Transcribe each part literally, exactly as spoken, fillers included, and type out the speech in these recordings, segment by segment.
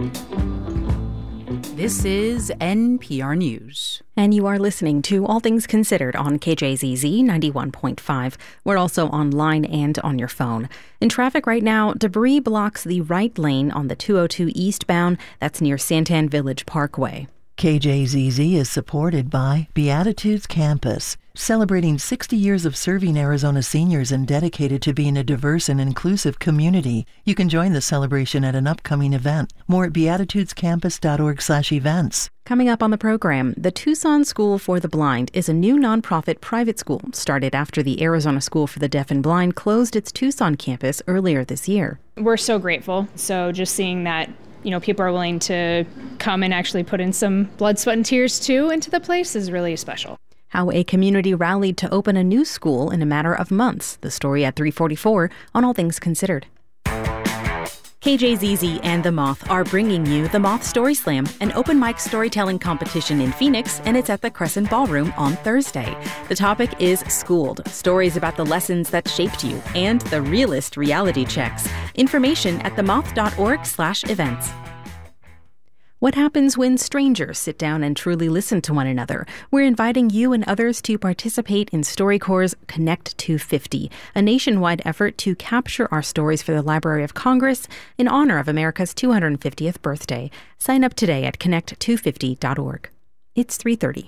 This is N P R News. And you are listening to All Things Considered on K J Z Z ninety-one point five. We're also online and on your phone. In traffic right now, debris blocks the right lane on the two oh two eastbound. That's near Santan Village Parkway. K J Z Z is supported by Beatitudes Campus, celebrating sixty years of serving Arizona seniors and dedicated to being a diverse and inclusive community. You can join the celebration at an upcoming event. More at beatitudescampus.org slash events. Coming up on the program, the Tucson School for the Blind is a new nonprofit private school started after the Arizona School for the Deaf and Blind closed its Tucson campus earlier this year. We're so grateful. So just seeing that, you know, people are willing to come and actually put in some blood, sweat, and tears, too, into the place is really special. How a community rallied to open a new school in a matter of months. The story at three forty-four on All Things Considered. K J Z Z and The Moth are bringing you The Moth Story Slam, an open mic storytelling competition in Phoenix, and it's at the Crescent Ballroom on Thursday. The topic is Schooled, stories about the lessons that shaped you, and the realest reality checks. Information at themoth.org slash events. What happens when strangers sit down and truly listen to one another? We're inviting you and others to participate in StoryCorps Connect two fifty, a nationwide effort to capture our stories for the Library of Congress in honor of America's two hundred fiftieth birthday. Sign up today at connect two fifty dot org. It's three thirty.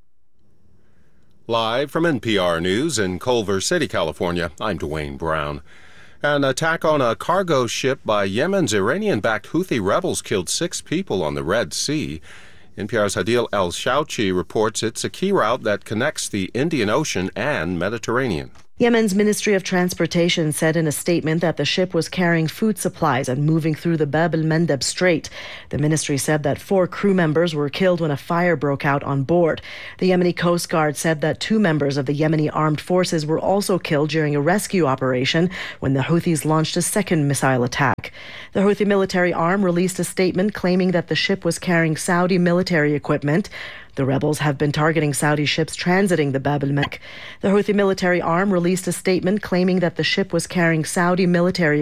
Live from N P R News in Culver City, California, I'm Dwayne Brown. An attack on a cargo ship by Yemen's Iranian-backed Houthi rebels killed six people on the Red Sea. N P R's Hadil El-Shauchi reports it's a key route that connects the Indian Ocean and Mediterranean. Yemen's Ministry of Transportation said in a statement that the ship was carrying food supplies and moving through the Bab el-Mandeb Strait. The ministry said that four crew members were killed when a fire broke out on board. The Yemeni Coast Guard said that two members of the Yemeni armed forces were also killed during a rescue operation when the Houthis launched a second missile attack. The Houthi military arm released a statement claiming that the ship was carrying Saudi military equipment. The rebels have been targeting Saudi ships transiting the Bab el-Mandeb. The Houthi military arm released a statement claiming that the ship was carrying Saudi military